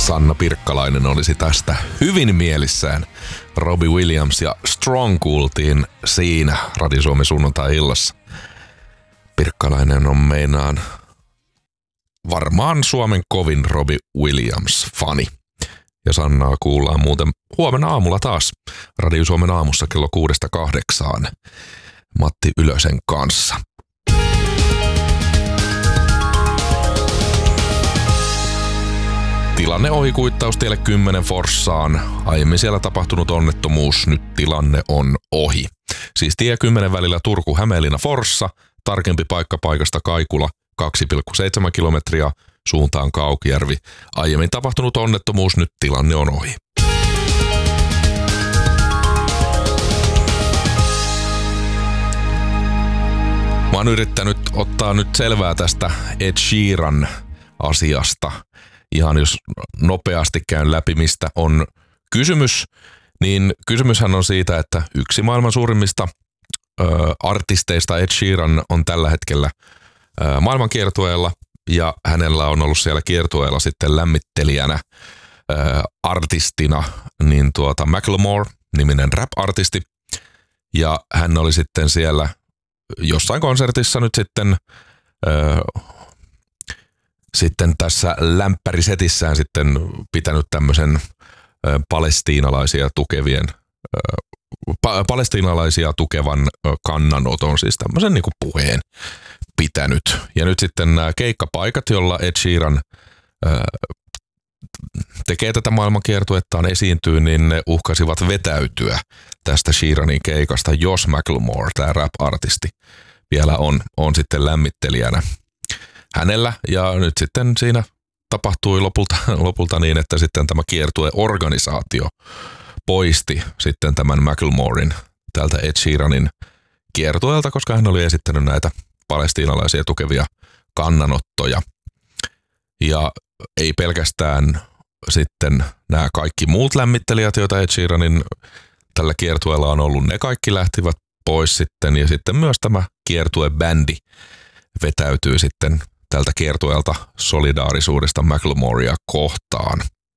Sanna Pirkkalainen olisi tästä hyvin mielissään. Robbie Williams ja Strong kuultiin siinä Radio Suomi sunnuntai-illassa. Pirkkalainen on meinaan varmaan Suomen kovin Robbie Williams-fani. Ja Sannaa kuullaan muuten huomenna aamulla taas Radio Suomen aamussa kello 6-8 Matti Ylösen kanssa. Tilanne ohikuittaus tielle 10 Forssaan. Aiemmin siellä tapahtunut onnettomuus, nyt tilanne on ohi. Siis tie 10 välillä Turku-Hämeenlinna-Forssa, tarkempi paikka paikasta Kaikula 2,7 kilometriä suuntaan Kaukijärvi. Aiemmin tapahtunut onnettomuus, nyt tilanne on ohi. Mä oon yrittänyt ottaa nyt selvää tästä Ed Sheeran asiasta. Ihan jos nopeasti käyn läpi, mistä on kysymys, niin kysymyshän on siitä, että yksi maailman suurimmista artisteista Ed Sheeran on tällä hetkellä maailman kiertueella ja hänellä on ollut siellä kiertueella sitten lämmittelijänä artistina niin Macklemore-niminen rap-artisti ja hän oli sitten siellä jossain konsertissa nyt sitten tässä lämpärisetissään sitten pitänyt tämmöisen palestiinalaisia tukevan kannanoton, siis tämmöisen niin kuin puheen pitänyt. Ja nyt sitten nämä keikkapaikat, jolla Ed Sheeran tekee tätä maailmankiertuettaan, esiintyy, niin ne uhkasivat vetäytyä tästä Sheeranin keikasta, jos Macklemore, tämä rap-artisti, vielä on sitten lämmittelijänä hänellä. Ja nyt sitten siinä tapahtui lopulta niin, että sitten tämä kiertueorganisaatio poisti sitten tämän Macklemoren tältä Ed Sheeranin kiertueelta, koska hän oli esittänyt näitä palestiinalaisia tukevia kannanottoja. Ja ei pelkästään sitten nämä kaikki muut lämmittelijät, joita Ed Sheeranin tällä kiertueella on ollut, ne kaikki lähtivät pois sitten. Ja sitten myös tämä kiertuebändi vetäytyy sitten tältä kiertueelta solidaarisuudesta Macklemorea kohtaan.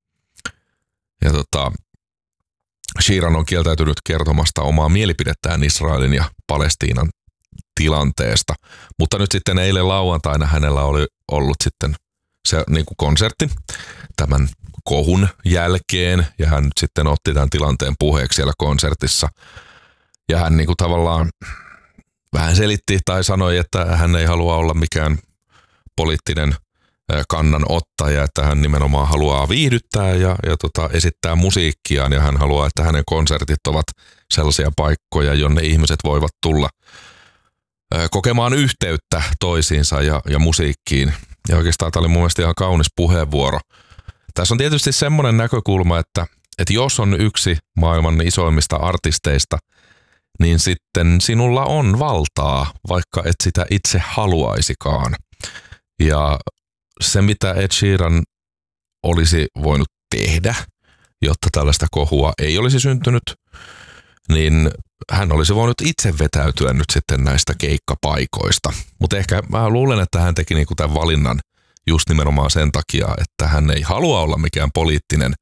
Ja Sheeran on kieltäytynyt kertomasta omaa mielipidettään Israelin ja Palestiinan tilanteesta. Mutta nyt sitten eilen lauantaina hänellä oli ollut sitten se niin kuin konsertti tämän kohun jälkeen. Ja hän nyt sitten otti tämän tilanteen puheeksi siellä konsertissa. Ja hän niin kuin tavallaan vähän selitti tai sanoi, että hän ei halua olla mikään poliittinen kannanottaja, että hän nimenomaan haluaa viihdyttää ja esittää musiikkiaan ja hän haluaa, että hänen konsertit ovat sellaisia paikkoja, jonne ihmiset voivat tulla kokemaan yhteyttä toisiinsa ja musiikkiin. Ja oikeastaan tämä oli mun mielestä ihan kaunis puheenvuoro. Tässä on tietysti semmoinen näkökulma, että jos on yksi maailman isoimmista artisteista, niin sitten sinulla on valtaa, vaikka et sitä itse haluaisikaan. Ja se, mitä Ed Sheeran olisi voinut tehdä, jotta tällaista kohua ei olisi syntynyt, niin hän olisi voinut itse vetäytyä nyt sitten näistä keikkapaikoista. Mutta ehkä mä luulen, että hän teki niinku tämän valinnan just nimenomaan sen takia, että hän ei halua olla mikään poliittinen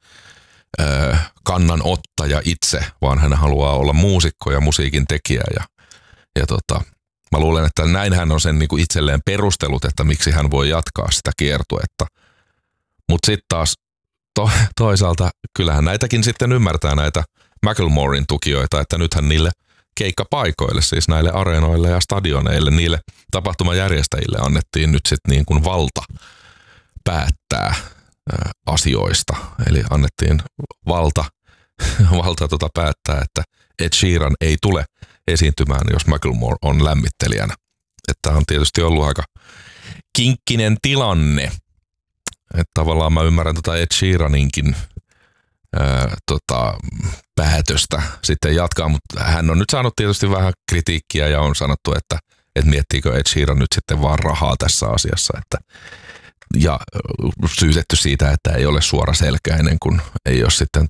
kannanottaja itse, vaan hän haluaa olla muusikko ja musiikin tekijä. Ja mä luulen, että näin hän on sen niinku itselleen perustellut, että miksi hän voi jatkaa sitä kiertuetta. Mutta sitten taas toisaalta kyllähän näitäkin sitten ymmärtää näitä Macklemoren tukijoita, että nythän niille keikkapaikoille, siis näille areenoille ja stadioneille, niille tapahtumajärjestäjille annettiin nyt sitten niin kuin valta päättää asioista. Eli annettiin valta päättää, että Ed Sheeran ei tule esiintymään, jos Macklemore on lämmittelijänä. Että on tietysti ollut aika kinkkinen tilanne. Että tavallaan mä ymmärrän Ed Sheeraninkin päätöstä sitten jatkaa, mutta hän on nyt saanut tietysti vähän kritiikkiä ja on sanottu, että miettiikö Ed Sheeran nyt sitten vaan rahaa tässä asiassa, ja syytetty siitä, että ei ole suoraselkäinen, kun ei ole sitten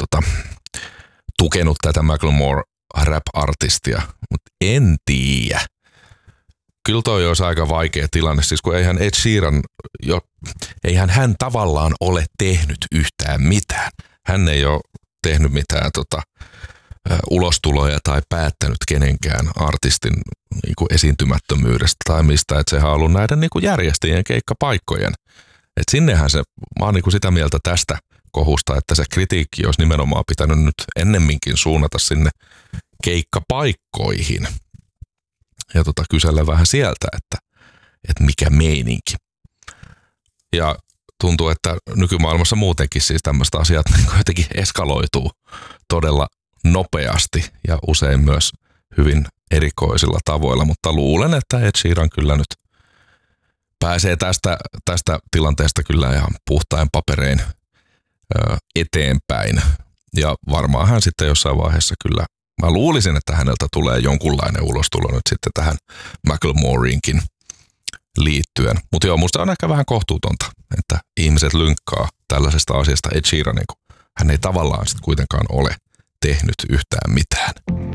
tukenut tätä Macklemore rap-artistia, mutta en tiedä. kyllä toi olisi aika vaikea tilanne, siis kun eihän Ed Sheeran, eihän hän tavallaan ole tehnyt yhtään mitään. Hän ei ole tehnyt mitään ulostuloja tai päättänyt kenenkään artistin niin kuin esiintymättömyydestä tai mistä, että sehän on ollut näiden niin kuin järjestäjien keikkapaikkojen. Et sinnehän se, mä oon niin kuin sitä mieltä tästä kohusta, että se kritiikki olisi nimenomaan pitänyt nyt ennemminkin suunnata sinne keikkapaikkoihin ja kysellä vähän sieltä, että mikä meininki. Ja tuntuu, että nykymaailmassa muutenkin siis tämmöistä asiat niin jotenkin eskaloituu todella nopeasti ja usein myös hyvin erikoisilla tavoilla, mutta luulen, että Ed Sheeran kyllä nyt pääsee tästä tilanteesta kyllä ihan puhtain paperein eteenpäin. Ja varmaan hän sitten jossain vaiheessa kyllä, mä luulisin, että häneltä tulee jonkunlainen ulostulo nyt sitten tähän Macklemoreinkin liittyen. Mutta joo, musta on ehkä vähän kohtuutonta, että ihmiset lynkkaa tällaisesta asiasta Ed Sheeranin, kun hän ei tavallaan sitten kuitenkaan ole tehnyt yhtään mitään.